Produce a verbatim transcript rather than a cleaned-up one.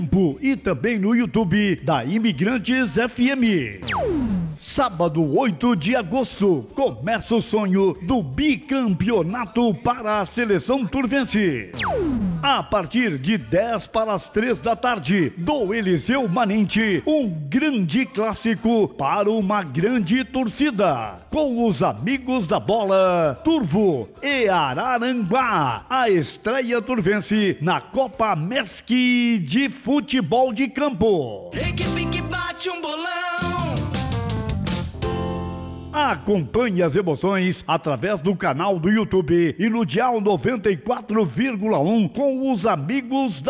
E também no YouTube da Imigrantes F M. Sábado, oito de agosto, começa o sonho do bicampeonato para a seleção turvense. A partir de dez para as três da tarde, do Eliseu Manente, um grande clássico para uma grande torcida. Com os amigos da bola, Turvo e Araranguá. A estreia turvense na Copa Mesc de Futebol de Campo. Equipe que bate um bolão. Acompanhe as emoções através do canal do YouTube e no dial noventa e quatro vírgula um com os amigos da